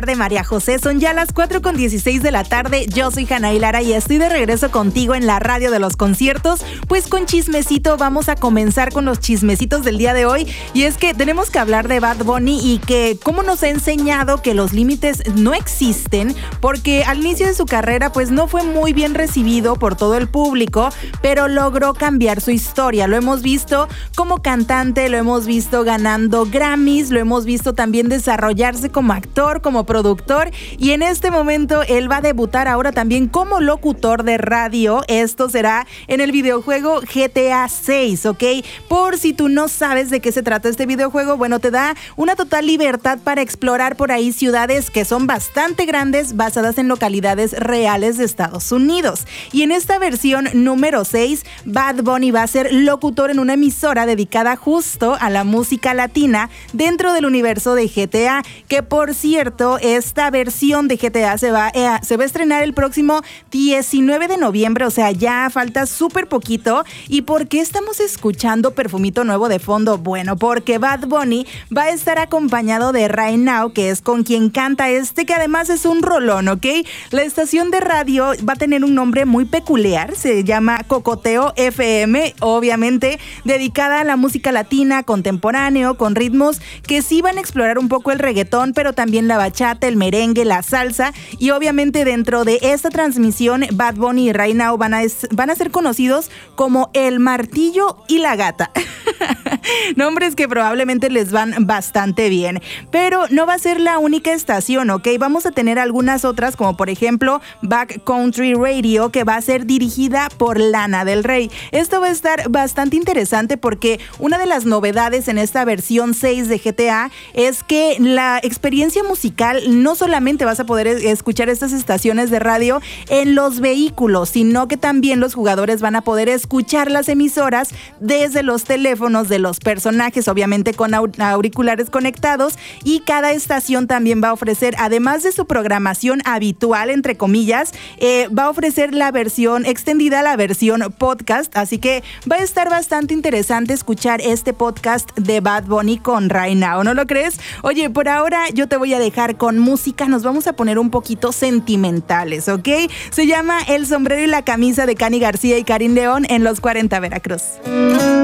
de María José, son ya las 4:16 de la tarde. Yo soy Hanay Lara y estoy de regreso contigo en la radio de los conciertos. Pues con chismecito, vamos a comenzar con los chismecitos del día de hoy. Y es que tenemos que hablar de Bad Bunny y que cómo nos ha enseñado que los límites no existen, porque al inicio de su carrera pues no fue muy bien recibido por todo el público, pero logró cambiar su historia. Lo hemos visto como cantante, lo hemos visto ganando Grammys, lo hemos visto también desarrollarse como actor, como productor, y en este momento él va a debutar ahora también como locutor de radio. Esto será en el videojuego GTA 6, ¿ok? Por si tú no sabes de qué se trata este videojuego, bueno, te da una total libertad para explorar por ahí ciudades que son bastante grandes, basadas en localidades reales de Estados Unidos. Y en esta versión número 6, Bad Bunny va a ser locutor en una emisora dedicada justo a la música latina dentro del universo de GTA, que por cierto, esta versión de GTA se va a estrenar el próximo 19 de noviembre, o sea, ya falta súper poquito. ¿Y por qué estamos escuchando Perfumito Nuevo de fondo? Bueno, porque Bad Bunny va a estar acompañado de Right Now, que es con quien canta que además es un rolón, ¿ok? La estación de radio va a tener un nombre muy peculiar, se llama Cocoteo FM, obviamente dedicada a la música latina, contemporáneo, con ritmos que sí van a explorar un poco el reggaetón, pero también la bachata, el merengue, la salsa. Y obviamente dentro de esta transmisión, Bad Bunny y Right Now van a ser conocidos como El Martillo y la Gata. Nombres que probablemente les van bastante bien, pero no va a ser la única estación, ¿ok? Vamos a tener algunas otras, como por ejemplo Back Country Radio, que va a ser dirigida por Lana del Rey. Esto va a estar bastante interesante porque una de las novedades en esta versión 6 de GTA es que la experiencia musical no solamente vas a poder escuchar estas estaciones de radio en los vehículos, sino que también los jugadores van a poder escuchar las emisoras desde los teléfonos de los personajes, obviamente con auriculares conectados. Y cada estación también va a ofrecer, además de su programación habitual, entre comillas, va a ofrecer la versión extendida, la versión podcast. Así que va a estar bastante interesante escuchar este podcast de Bad Bunny con Right Now, ¿no lo crees? Oye, por ahora yo te voy a dejar con música, nos vamos a poner un poquito sentimentales, ¿ok? Se llama El Sombrero y la Camisa de Cani García y Karin León en Los 40 Veracruz.